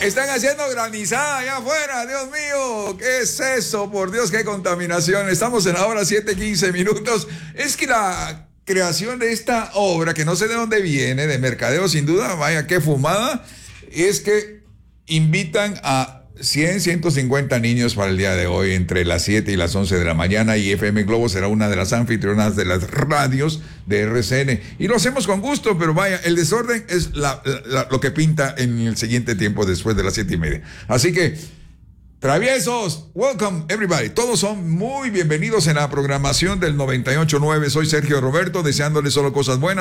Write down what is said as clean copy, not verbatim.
Están haciendo granizada allá afuera, Dios mío, ¿qué es eso? Por Dios, qué contaminación. Estamos en la hora 7:15. Es que la creación de esta obra, que no sé de dónde viene, de mercadeo sin duda, vaya qué fumada, es que invitan a 150 niños para el día de hoy, entre las 7 y las 11 de la mañana, y FM Globo será una de las anfitrionas de las radios de RCN. Y lo hacemos con gusto, pero vaya, el desorden es lo que pinta en el siguiente tiempo después de las 7:30. Así que, traviesos, welcome everybody. Todos son muy bienvenidos en la programación del 98.9. Soy Sergio Roberto, deseándoles solo cosas buenas.